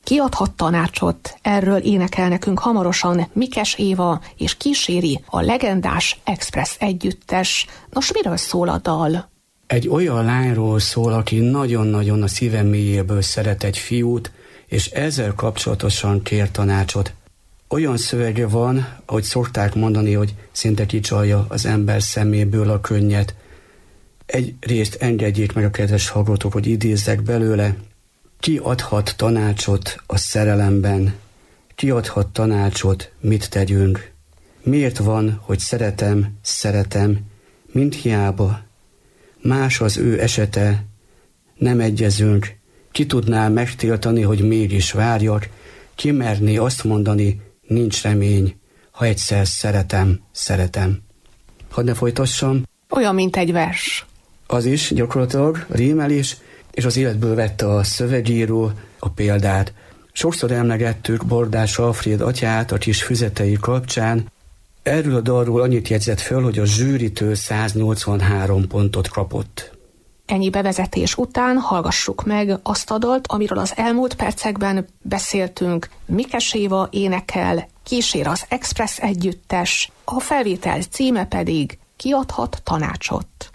kiadhat tanácsot? Erről énekel nekünk hamarosan Mikes Éva, és kíséri a legendás Express együttes. Nos, miről szól a dal? Egy olyan lányról szól, aki nagyon-nagyon a szíve mélyéből szeret egy fiút, és ezzel kapcsolatosan kér tanácsot. Olyan szövege van, ahogy szokták mondani, hogy szinte kicsalja az ember szeméből a könnyet. Egy részt engedjék meg a kedves hallgatók, hogy idézzek belőle. Ki adhat tanácsot a szerelemben? Ki adhat tanácsot, mit tegyünk? Miért van, hogy szeretem, mint hiába? Más az ő esete, nem egyezünk. Ki tudná megtiltani, hogy mégis várjak? Ki merné azt mondani, nincs remény, ha egyszer szeretem. Hadd ne folytassam. Olyan, mint egy vers. Az is gyakorlatilag rímel is, és az életből vette a szövegíró a példát. Sokszor emlegettük Bordás Alfréd atyát a kis füzetei kapcsán. Erről a dalról annyit jegyzett föl, hogy a zsűritől 183 pontot kapott. Ennyi bevezetés után hallgassuk meg azt a dalt, amiről az elmúlt percekben beszéltünk. Mikes Éva énekel, kísér az Express együttes, a felvétel címe pedig Kiadhat tanácsot.